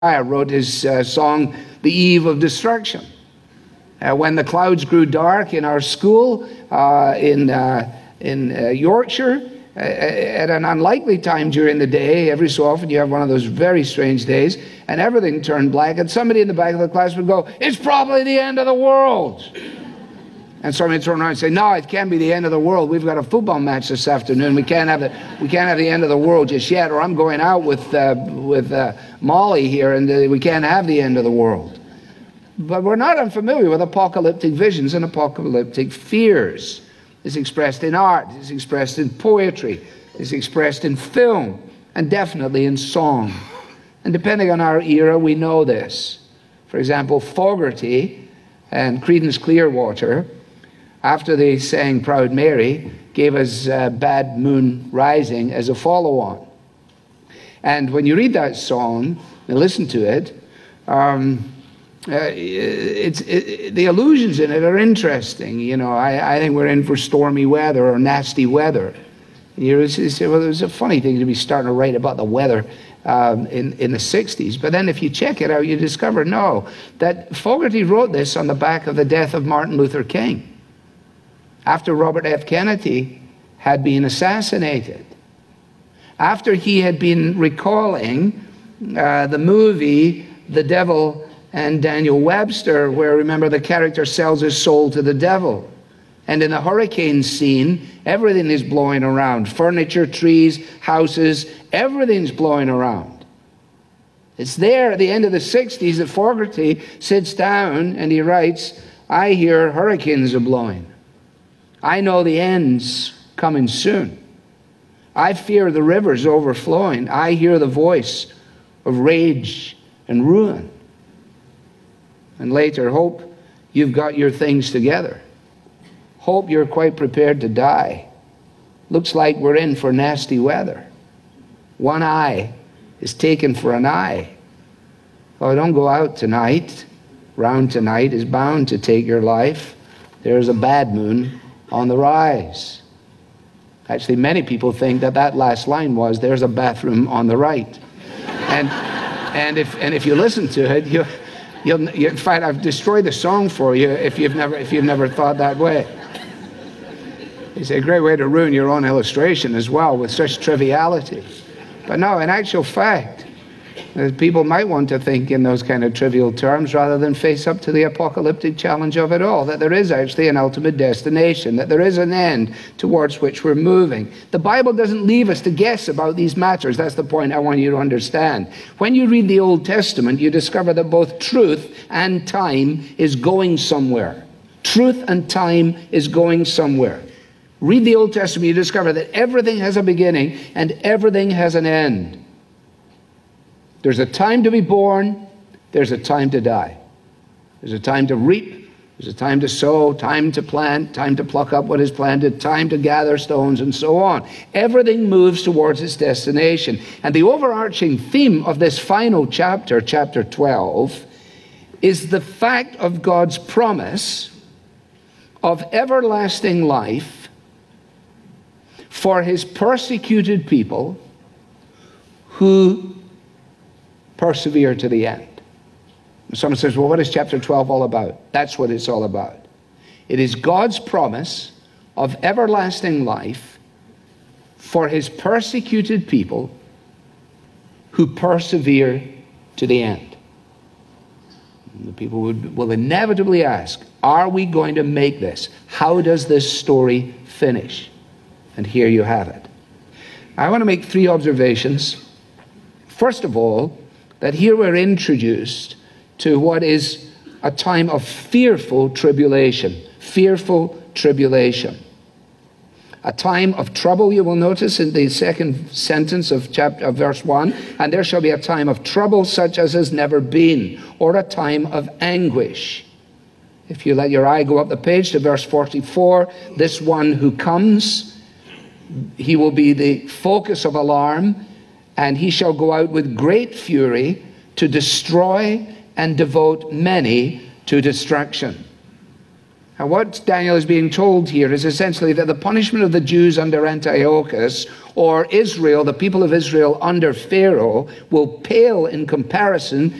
Jeremiah wrote his song, The Eve of Destruction. When the clouds grew dark in our school in Yorkshire, at an unlikely time during the day, every so often you have one of those very strange days, and everything turned black, and somebody in the back of the class would go, "It's probably the end of the world." And somebody would turn around and say, "No, it can't be the end of the world. We've got a football match this afternoon. We can't have the end of the world just yet, or I'm going out with Molly here, and we can't have the end of the world." But we're not unfamiliar with apocalyptic visions and apocalyptic fears. It's expressed in art, it's expressed in poetry, it's expressed in film, and definitely in song. And depending on our era, we know this. For example, Fogerty and Creedence Clearwater, after they sang Proud Mary, gave us Bad Moon Rising as a follow-on. And when you read that song and listen to it, the allusions in it are interesting. You know, I think we're in for stormy weather or nasty weather. You say, well, it was a funny thing to be starting to write about the weather in the 60s. But then if you check it out, you discover, no, that Fogerty wrote this on the back of the death of Martin Luther King, after Robert F. Kennedy had been assassinated, after he had been recalling the movie The Devil and Daniel Webster, where, remember, the character sells his soul to the devil. And in the hurricane scene, everything is blowing around. Furniture, trees, houses, everything's blowing around. It's there at the end of the 60s that Fogerty sits down and he writes, "I hear hurricanes are blowing. I know the end's coming soon. I fear the rivers overflowing. I hear the voice of rage and ruin." And later, "Hope you've got your things together. Hope you're quite prepared to die. Looks like we're in for nasty weather. One eye is taken for an eye. Oh, don't go out tonight. Round tonight is bound to take your life. There's a bad moon on the rise." Actually, many people think that last line was, "There's a bathroom on the right." And if you listen to it, you'll in fact, I've destroyed the song for you if you've never thought that way. It's a great way to ruin your own illustration as well with such triviality. But no, in actual fact, people might want to think in those kind of trivial terms rather than face up to the apocalyptic challenge of it all, that there is actually an ultimate destination, that there is an end towards which we're moving. The Bible doesn't leave us to guess about these matters. That's the point I want you to understand. When you read the Old Testament, you discover that both truth and time is going somewhere. Truth and time is going somewhere. Read the Old Testament, you discover that everything has a beginning and everything has an end. There's a time to be born, there's a time to die. There's a time to reap, there's a time to sow, time to plant, time to pluck up what is planted, time to gather stones, and so on. Everything moves towards its destination. And the overarching theme of this final chapter, chapter 12, is the fact of God's promise of everlasting life for his persecuted people who persevere to the end. Someone says, well, what is chapter 12 all about? That's what it's all about. It is God's promise of everlasting life for his persecuted people who persevere to the end. And the people will inevitably ask, are we going to make this? How does this story finish? And here you have it. I want to make three observations. First of all, that here we're introduced to what is a time of fearful tribulation. Fearful tribulation. A time of trouble, you will notice in the second sentence of verse 1, "And there shall be a time of trouble such as has never been," or a time of anguish. If you let your eye go up the page to verse 44, "This one who comes, he will be the focus of alarm, and he shall go out with great fury to destroy and devote many to destruction." And what Daniel is being told here is essentially that the punishment of the Jews under Antiochus, or Israel, the people of Israel under Pharaoh, will pale in comparison